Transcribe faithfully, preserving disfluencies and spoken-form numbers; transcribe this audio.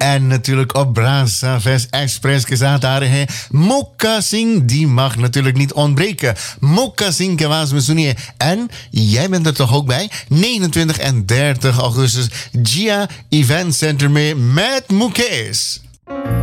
En natuurlijk op Brasa Fest Express के साथ आ रहे हैं Mokka Singh. Die mag natuurlijk niet ontbreken. Mokka Singh के आवाज में सुनिए. En jij bent er toch ook bij? negenentwintig en dertig augustus Gia Event Center mee met Mukesh.